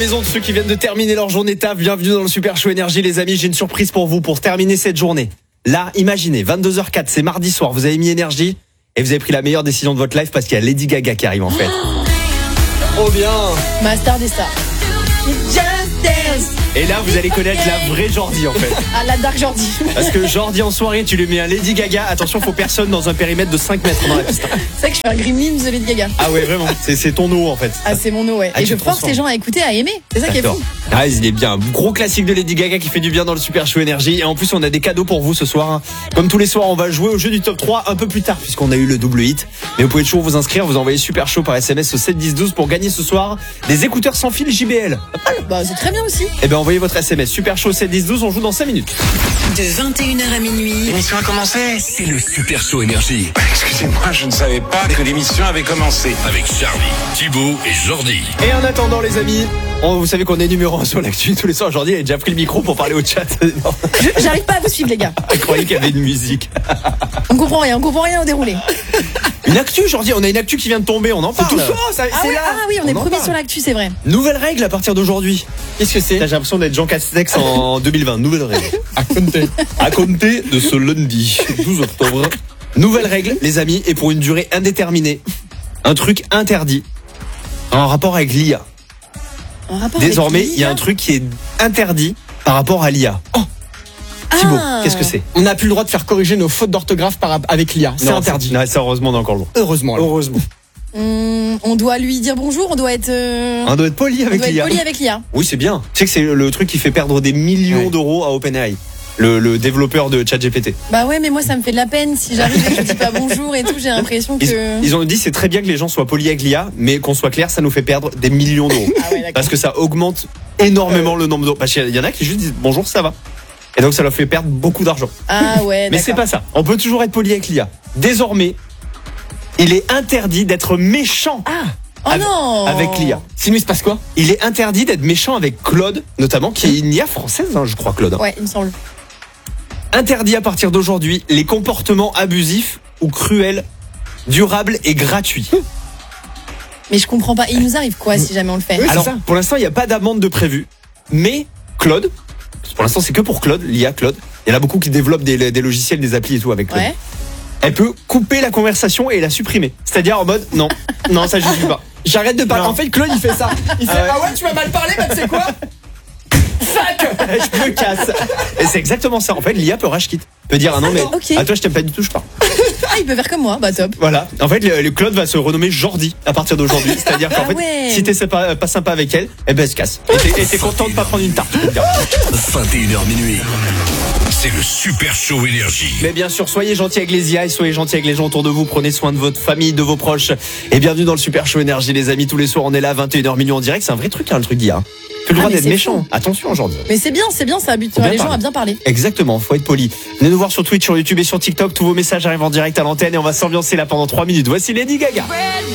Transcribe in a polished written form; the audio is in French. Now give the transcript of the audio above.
Maison de ceux qui viennent de terminer leur journée taf, bienvenue dans le Super Show Énergie les amis, j'ai une surprise pour vous pour terminer cette journée. Là, imaginez, 22h04, c'est mardi soir, vous avez mis énergie et vous avez pris la meilleure décision de votre life parce qu'il y a Lady Gaga qui arrive en fait. Oh bien. Ma star des stars. Et là, vous allez connaître la vraie Jordi en fait. Ah, la Dark Jordi. Parce que Jordi en soirée, tu lui mets un Lady Gaga, attention, faut personne dans un périmètre de 5 mètres dans la piste. C'est vrai que je fais un gremlin de Lady Gaga. Ah ouais, vraiment, c'est ton eau en fait. Ah, c'est mon eau, ouais. Ah, et tu je te force transformes. les gens à écouter, à aimer. C'est ça qui est D'accord. fou. Ah, il est bien. Gros classique de Lady Gaga qui fait du bien dans le Super Show Énergie. Et en plus, on a des cadeaux pour vous ce soir. Comme tous les soirs, on va jouer au jeu du top 3 un peu plus tard puisqu'on a eu le double hit. Mais vous pouvez toujours vous inscrire, vous envoyez Super Show par SMS au 7 10 12 pour gagner ce soir des écouteurs sans fil JBL. Bah, c'est très bien aussi. Eh ben, envoyez votre SMS Super Show 7 10 12, on joue dans 5 minutes. De 21h à minuit, L'émission a commencé. C'est le Super Show Énergie Excusez-moi, je ne savais pas que l'émission avait commencé. avec Charlie, Thibaut et Jordi. Et en attendant, les amis, vous savez qu'on est numéro 1 sur l'actu tous les soirs. Aujourd'hui, il a déjà pris le micro pour parler au chat. Non, J'arrive pas à vous suivre, les gars. je croyais qu'il y avait une musique. On comprend rien au déroulé. Une actu, Jordi, on a une actu qui vient de tomber, on en parle. tout chaud, ça, Ah, c'est ouais, là. ah oui, on est en premier parle. sur l'actu, c'est vrai. Nouvelle règle à partir d'aujourd'hui. Qu'est-ce que c'est? J'ai l'impression d'être Jean Castex en 2020. Nouvelle règle. À compter. À compter de ce lundi 12 octobre. Nouvelle règle, les amis, et pour une durée indéterminée. Un truc interdit. En rapport avec l'IA. En rapport avec Désormais, l'IA. il y a un truc qui est interdit par rapport à l'IA. Oh, Thibaut, Ah. qu'est-ce que c'est? On n'a plus le droit de faire corriger nos fautes d'orthographe avec l'IA. C'est Non, interdit. Non, ça, heureusement, on est encore loin. Heureusement. alors. Heureusement. On doit lui dire bonjour, on doit être. On doit être poli on avec doit être l'IA. poli avec l'IA. Oui, c'est bien. Tu sais que c'est le truc qui fait perdre des millions Ouais. d'euros à OpenAI. Le développeur de ChatGPT. Bah ouais, mais moi ça me fait de la peine si j'arrive et que je dis pas bonjour et tout, j'ai l'impression que. Ils ont dit c'est très bien que les gens soient polis avec l'IA, mais qu'on soit clair, ça nous fait perdre des millions d'euros. Ah ouais, d'accord. Parce que ça augmente énormément le nombre d'euros. Parce qu'il y en a qui juste disent bonjour, ça va. Et donc ça leur fait perdre beaucoup d'argent. Ah ouais, Mais d'accord. c'est pas ça. On peut toujours être poli avec l'IA. Désormais, il est interdit d'être méchant Oh non. avec l'IA. Sinon, il se passe quoi? Il est interdit d'être méchant avec Claude, notamment, qui est une IA française, hein, je crois, Claude. Ouais, il me semble. Interdit à partir d'aujourd'hui les comportements abusifs ou cruels, durables et gratuits. Mais je comprends pas. Il nous arrive quoi si jamais on le fait? Oui, c'est Alors, ça. pour l'instant, il n'y a pas d'amende de prévu. Mais Claude, pour l'instant, c'est que pour Claude, l'IA Claude. Il y en a beaucoup qui développent des logiciels, des applis et tout avec Claude. Ouais. Elle peut couper la conversation et la supprimer. C'est-à-dire en mode, non, ça je suis pas. J'arrête de parler. Non. En fait, Claude, il fait ça. Il fait, Ah ouais. ah ouais, tu m'as mal parlé, bah tu sais quoi? Je me casse. Et c'est exactement ça. En fait, l'IA peut rage quitte. Peut dire, ah non, mais Ok. à toi, je t'aime pas du tout, je pars. Ah, il peut faire comme moi. Bah top. Voilà. En fait, le Claude va se renommer Jordi à partir d'aujourd'hui. C'est-à-dire qu'en Ah fait, ouais. si t'es pas sympa avec elle, eh ben, elle se casse. Et t'es content de pas prendre une tarte. je peux te dire. 21h minuit. C'est le Super Show Énergie. Mais bien sûr, soyez gentils avec les IA et soyez gentils avec les gens autour de vous. Prenez soin de votre famille, de vos proches. Et bienvenue dans le Super Show Énergie, les amis. Tous les soirs, on est là, 21h minuit en direct. C'est un vrai truc, hein, le truc d'IA. Plus le droit mais d'être c'est méchant. fou. Attention aujourd'hui. Mais c'est bien, ça habituera bien les gens parler. à bien parler. Exactement, faut être poli. Venez nous voir sur Twitch, sur YouTube et sur TikTok. Tous vos messages arrivent en direct à l'antenne et on va s'ambiancer là pendant 3 minutes. Voici Lady Gaga.